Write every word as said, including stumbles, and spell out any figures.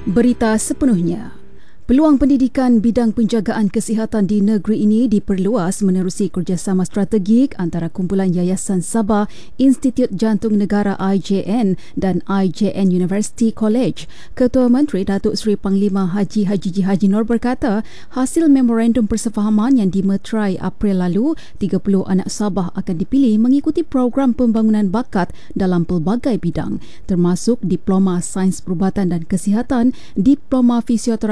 Berita sepenuhnya. Peluang pendidikan bidang penjagaan kesihatan di negeri ini diperluas menerusi kerjasama strategik antara kumpulan Yayasan Sabah, Institut Jantung Negara I J N dan I J N University College. Ketua Menteri Datuk Seri Panglima Haji Haji Ji Haji Nur berkata, hasil memorandum persefahaman yang dimeterai April lalu, tiga puluh anak Sabah akan dipilih mengikuti program pembangunan bakat dalam pelbagai bidang, termasuk Diploma Sains Perubatan dan Kesihatan, Diploma Fisioterapi